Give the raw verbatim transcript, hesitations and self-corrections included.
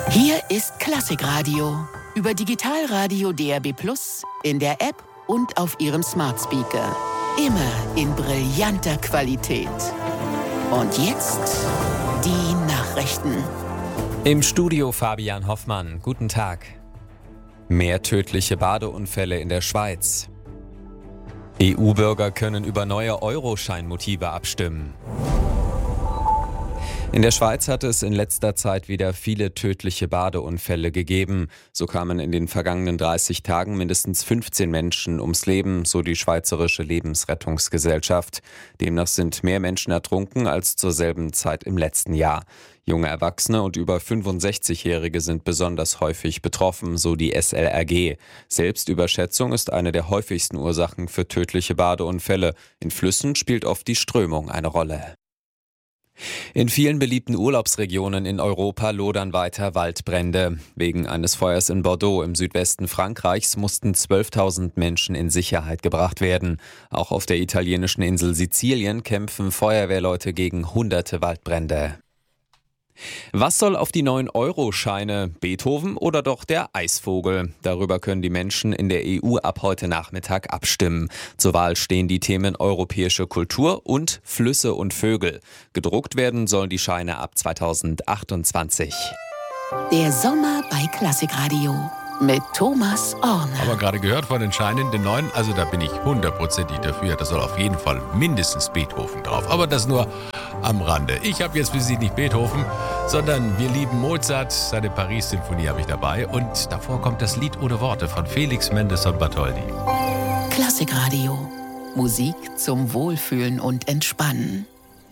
Hier ist Klassikradio über Digitalradio D A B plus, in der App und auf Ihrem Smart Speaker. Immer in brillanter Qualität. Und jetzt die Nachrichten. Im Studio Fabian Hoffmann. Guten Tag. Mehr tödliche Badeunfälle in der Schweiz. E U-Bürger können über neue Euro-Scheinmotive abstimmen. In der Schweiz hat es in letzter Zeit wieder viele tödliche Badeunfälle gegeben. So kamen in den vergangenen dreißig Tagen mindestens fünfzehn Menschen ums Leben, so die Schweizerische Lebensrettungsgesellschaft. Demnach sind mehr Menschen ertrunken als zur selben Zeit im letzten Jahr. Junge Erwachsene und über fünfundsechzigjährige sind besonders häufig betroffen, so die S L R G. Selbstüberschätzung ist eine der häufigsten Ursachen für tödliche Badeunfälle. In Flüssen spielt oft die Strömung eine Rolle. In vielen beliebten Urlaubsregionen in Europa lodern weiter Waldbrände. Wegen eines Feuers in Bordeaux im Südwesten Frankreichs mussten zwölftausend Menschen in Sicherheit gebracht werden. Auch auf der italienischen Insel Sizilien kämpfen Feuerwehrleute gegen hunderte Waldbrände. Was soll auf die neuen Euro-Scheine? Beethoven oder doch der Eisvogel? Darüber können die Menschen in der E U ab heute Nachmittag abstimmen. Zur Wahl stehen die Themen europäische Kultur und Flüsse und Vögel. Gedruckt werden sollen die Scheine ab zweitausendachtundzwanzig. Der Sommer bei Klassikradio mit Thomas Orne. Aber gerade gehört von den Scheinen, den neuen, also da bin ich hundertprozentig dafür. Da soll auf jeden Fall mindestens Beethoven drauf. Aber das nur am Rande. Ich habe jetzt für Sie nicht Beethoven, sondern wir lieben Mozart. Seine Paris-Symphonie habe ich dabei. Und davor kommt das Lied ohne Worte von Felix Mendelssohn Bartholdy. Klassikradio. Musik zum Wohlfühlen und Entspannen.